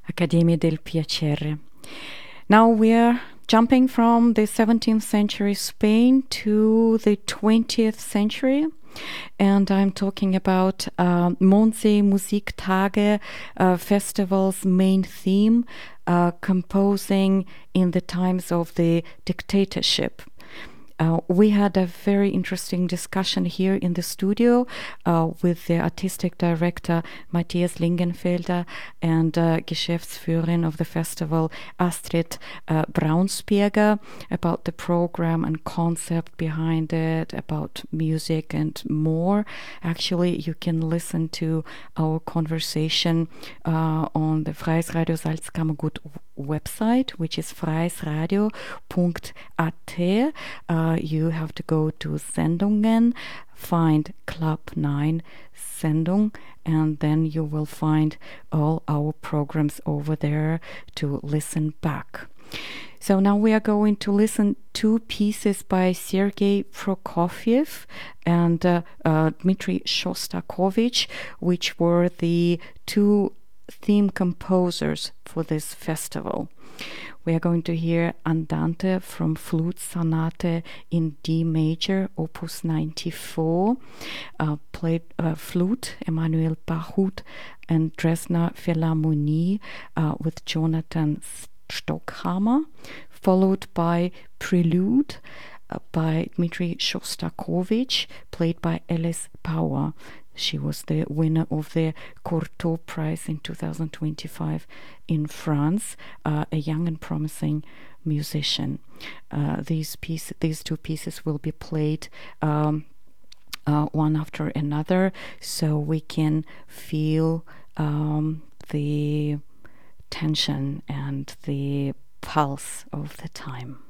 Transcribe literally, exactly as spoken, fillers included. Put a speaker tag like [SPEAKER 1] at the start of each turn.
[SPEAKER 1] Accademia del Piacere. Now we're jumping from the seventeenth century Spain to the twentieth century. And I'm talking about uh, Mondsee Musiktage uh, Festival's main theme, uh, composing in the times of the dictatorship. Uh, we had a very interesting discussion here in the studio uh, with the artistic director Matthias Lingenfelder and uh, Geschäftsführerin of the festival Astrid uh, Braunsberger about the program and concept behind it, about music and more. Actually, you can listen to our conversation uh, on the Freies Radio Salzkammergut website, which is freisradio punkt a t. Uh, you have to go to Sendungen, find Club nine Sendung, and then you will find all our programs over there to listen back. So now we are going to listen two pieces by Sergei Prokofiev and uh, uh, Dmitry Shostakovich, which were the two theme composers for this festival. We are going to hear Andante from Flute Sonate in D major, opus ninety-four, uh, played uh, flute, Emanuel Pachut, and Dresdner Philharmonie uh, with Jonathan Stockhammer, followed by Prelude uh, by Dmitry Shostakovich, played by Alice Power. She was the winner of the Courtauld Prize in two thousand twenty-five in France, uh, a young and promising musician. Uh, these piece, these two pieces will be played um, uh, one after another, so we can feel um, the tension and the pulse of the time.